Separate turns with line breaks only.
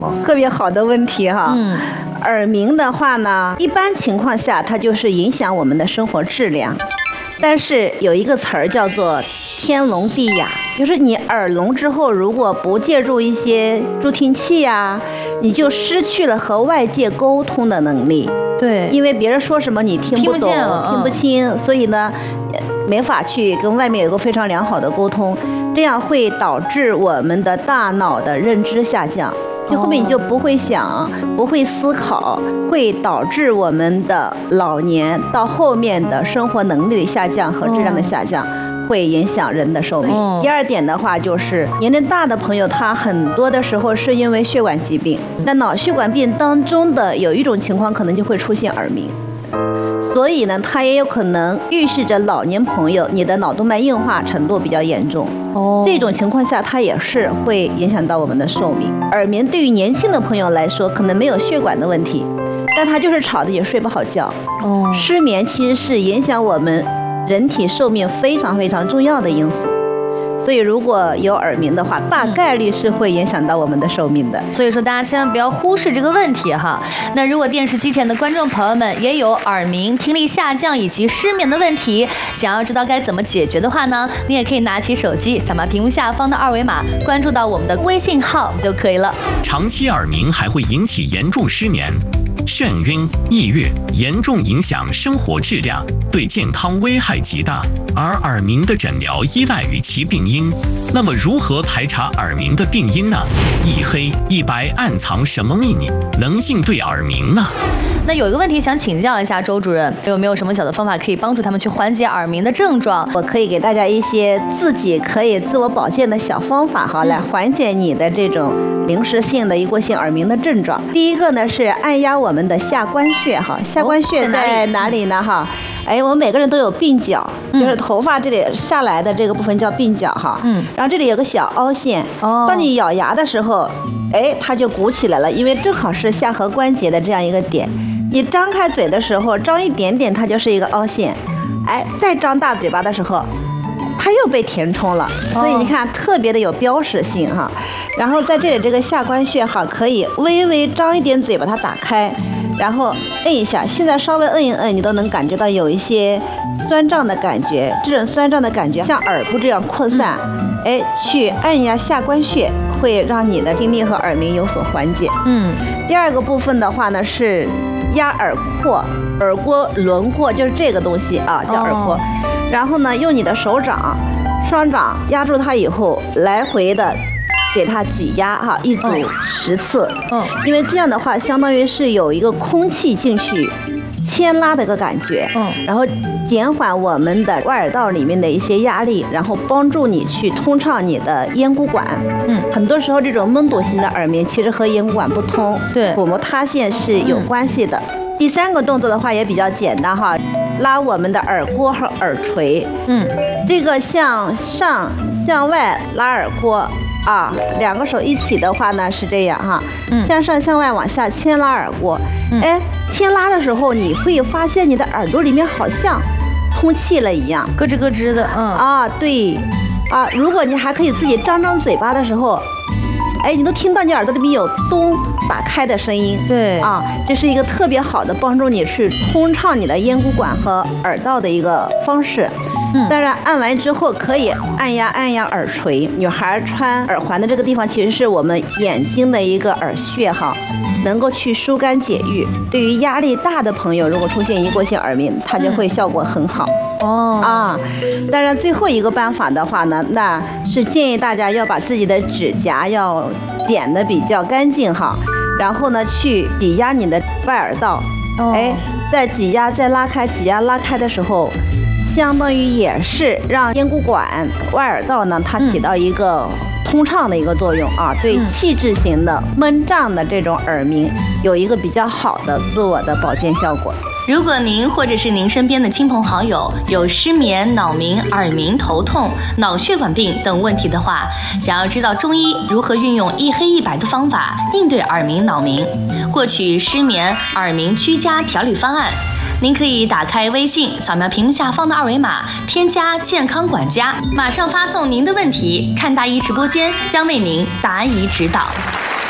特别好的问题哈。耳鸣的话呢，一般情况下它就是影响我们的生活质量。但是有一个词儿叫做天聋地哑，就是你耳聋之后，如果不借助一些助听器呀，你就失去了和外界沟通的能力。
对，
因为别人说什么你听不懂、听不清，所以呢，没法去跟外面有个非常良好的沟通，这样会导致我们的大脑的认知下降。就后面你就不会想，不会思考，会导致我们的老年到后面的生活能力的下降和质量的下降，会影响人的寿命。第二点的话，就是年龄大的朋友，他很多的时候是因为血管疾病，那脑血管病当中的有一种情况可能就会出现耳鸣。所以呢，它也有可能预示着老年朋友你的脑动脉硬化程度比较严重。这种情况下，它也是会影响到我们的寿命。耳鸣对于年轻的朋友来说，可能没有血管的问题，但他就是吵得也睡不好觉。失眠其实是影响我们人体寿命非常非常重要的因素。所以如果有耳鸣的话，大概率是会影响到我们的寿命的。
所以说大家千万不要忽视这个问题哈。那如果电视机前的观众朋友们也有耳鸣、听力下降以及失眠的问题，想要知道该怎么解决的话呢，你也可以拿起手机，扫描屏幕下方的二维码，关注到我们的微信号就可以了。
长期耳鸣还会引起严重失眠、眩晕、抑郁，严重影响生活质量，对健康危害极大。而耳鸣的诊疗依赖于其病因。那么如何排查耳鸣的病因呢？一黑一白暗藏什么秘密，能应对耳鸣呢？
那有一个问题想请教一下周主任，有没有什么小的方法可以帮助他们去缓解耳鸣的症状？
我可以给大家一些自己可以自我保健的小方法哈，来缓解你的这种临时性的一过性耳鸣的症状。第一个呢是按压我们的下关穴哈，下关穴在哪里呢哈？我们每个人都有鬓角，就是头发这里下来的这个部分叫鬓角哈。然后这里有个小凹陷，当你咬牙的时候，它就鼓起来了，因为正好是下颌关节的这样一个点。你张开嘴的时候，张一点点，它就是一个凹陷。再张大嘴巴的时候，它又被填充了。所以你看，特别的有标识性哈。然后在这里这个下关穴哈，可以微微张一点嘴把它打开。然后摁一下，现在稍微摁一摁，你都能感觉到有一些酸胀的感觉。这种酸胀的感觉像耳部这样扩散，去按压下关穴，会让你的听力和耳鸣有所缓解。第二个部分的话呢是压耳廓，耳郭轮廓就是这个东西啊，叫耳廓。然后呢，用你的手掌、双掌压住它以后，来回的给它挤压哈，一组10次。因为这样的话，相当于是有一个空气进去牵拉的一个感觉。然后减缓我们的外耳道里面的一些压力，然后帮助你去通畅你的咽鼓管。很多时候这种闷堵型的耳鸣其实和咽鼓管不通、鼓膜塌陷是有关系的。第三个动作的话也比较简单哈，拉我们的耳郭和耳垂。这个向上向外拉耳郭。两个手一起的话呢是这样哈，向上向外往下牵拉耳郭。牵拉的时候你会发现你的耳朵里面好像通气了一样，
咯吱咯吱的。
对，如果你还可以自己张张嘴巴的时候，你都听到你耳朵里面有咚打开的声音。
对，
这是一个特别好的帮助你去通畅你的咽鼓管和耳道的一个方式。当然按完之后可以按压耳垂。女孩穿耳环的这个地方其实是我们眼睛的一个耳穴哈，能够去疏肝解郁。对于压力大的朋友，如果出现一过性耳鸣，它就会效果很好。当然最后一个办法的话呢，那是建议大家要把自己的指甲要剪得比较干净哈，然后呢去挤压你的外耳道。在挤压再拉开，挤压拉开的时候，相当于也是让咽鼓管、外耳道呢，它起到一个通畅的一个作用对气滞型的闷胀的这种耳鸣有一个比较好的自我的保健效果。
如果您或者是您身边的亲朋好友有失眠、脑鸣、耳鸣、头痛、脑血管病等问题的话，想要知道中医如何运用一黑一白的方法应对耳鸣、脑鸣，获取失眠、耳鸣居家调理方案，您可以打开微信，扫描屏幕下方的二维码，添加健康管家，马上发送您的问题，看大医直播间将为您答疑指导。